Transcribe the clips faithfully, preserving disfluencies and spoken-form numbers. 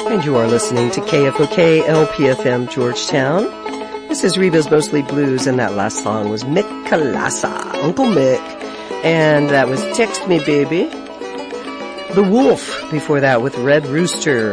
And you are listening to K F O K L P F M Georgetown. This is Reba's Mostly Blues, and that last song was Mick Kalasa, Uncle Mick. And that was Text Me Baby. The Wolf before that with Red Rooster.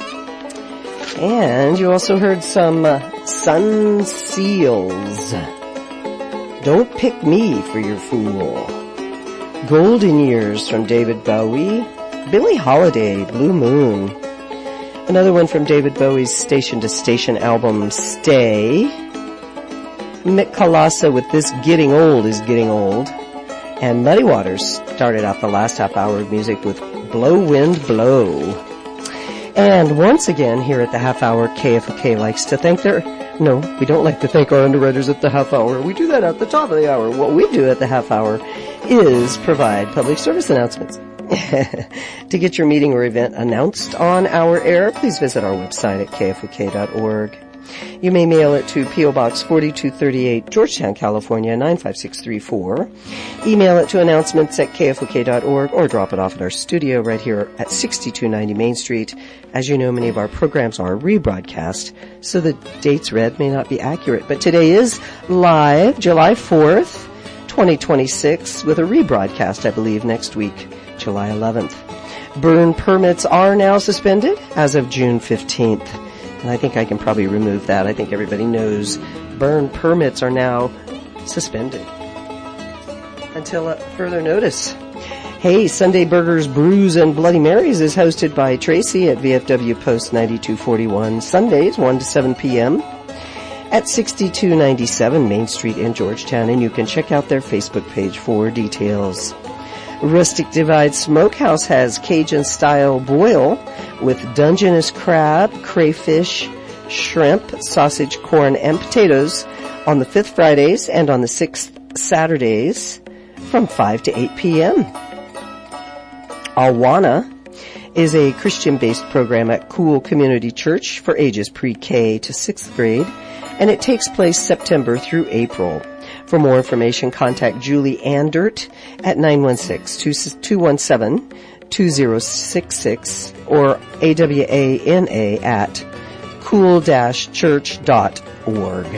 And you also heard some uh, Sun Seals. Don't Pick Me for Your Fool. Golden Years from David Bowie. Billie Holiday, Blue Moon. Another one from David Bowie's Station to Station album, Stay. Mick Kalasa with This Getting Old Is Getting Old. And Muddy Waters started out the last half hour of music with Blow Wind Blow. And once again, here at the half hour, K F O K likes to thank their... No, we don't like to thank our underwriters at the half hour. We do that at the top of the hour. What we do at the half hour is provide public service announcements. To get your meeting or event announced on our air, please visit our website at K F O K dot org. You may mail it to P O Box forty-two thirty-eight, Georgetown, California, nine five six three four. Email it to announcements at K F O K dot org or drop it off at our studio right here at sixty-two ninety Main Street. As you know, many of our programs are rebroadcast, so the dates read may not be accurate. But today is live, July fourth, twenty twenty-six, with a rebroadcast, I believe, next week, July eleventh. Burn permits are now suspended as of June fifteenth. And I think I can probably remove that. I think everybody knows burn permits are now suspended until uh, further notice. Hey, Sunday Burgers, Brews, and Bloody Marys is hosted by Tracy at V F W Post ninety-two forty-one, Sundays, one to seven p.m. at sixty-two ninety-seven Main Street in Georgetown, and you can check out their Facebook page for details. Rustic Divide Smokehouse has Cajun-style boil with Dungeness crab, crayfish, shrimp, sausage, corn, and potatoes on the fifth Fridays and on the sixth Saturdays from five to eight p.m. Awana is a Christian-based program at Cool Community Church for ages pre-K to sixth grade, and it takes place September through April. For more information, contact Julie Andert at nine one six, two one seven, two zero six six or A W A N A at cool dash church dot org.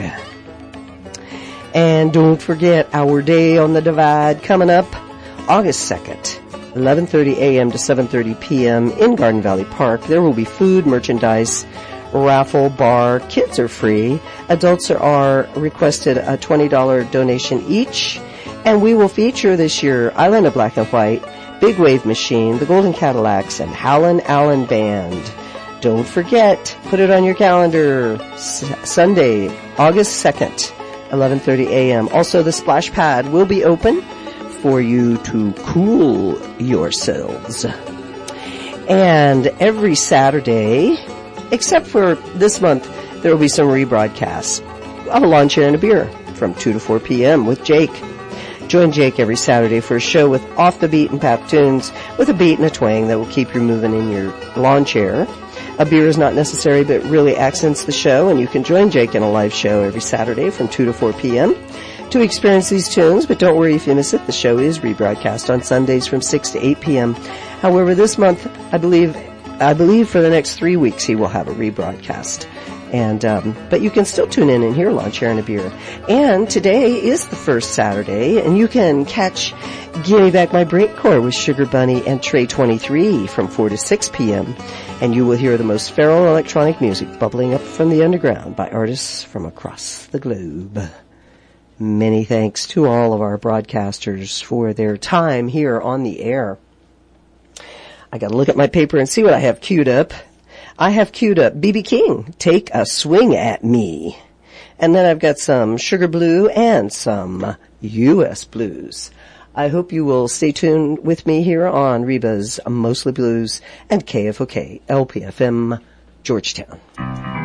And don't forget our Day on the Divide coming up August second, eleven thirty a.m. to seven thirty p.m. in Garden Valley Park. There will be food, merchandise, raffle, bar. Kids are free. Adults are requested a twenty dollars donation each. And we will feature this year Island of Black and White, Big Wave Machine, the Golden Cadillacs, and Howlin' Allen Band. Don't forget, put it on your calendar, S- Sunday, August second, eleven thirty a.m. Also, the splash pad will be open for you to cool yourselves. And every Saturday, except for this month, there will be some rebroadcasts of a lawn chair and a beer from two to four p.m. with Jake. Join Jake every Saturday for a show with off-the-beaten-path tunes with a beat and a twang that will keep you moving in your lawn chair. A beer is not necessary, but really accents the show, and you can join Jake in a live show every Saturday from two to four p.m. to experience these tunes, but don't worry if you miss it. The show is rebroadcast on Sundays from six to eight p.m. However, this month, I believe... I believe for the next three weeks he will have a rebroadcast. And, um, but you can still tune in and hear Lawn Chair and a Beer. And today is the first Saturday, and you can catch Gimme Back My Break Core with Sugar Bunny and Trey twenty-three from four to six p.m. And you will hear the most feral electronic music bubbling up from the underground by artists from across the globe. Many thanks to all of our broadcasters for their time here on the air. I gotta look at my paper and see what I have queued up. I have queued up B B King, Take a Swing at Me. And then I've got some Sugar Blue and some U S Blues. I hope you will stay tuned with me here on Reba's Mostly Blues and K F O K L P F M Georgetown.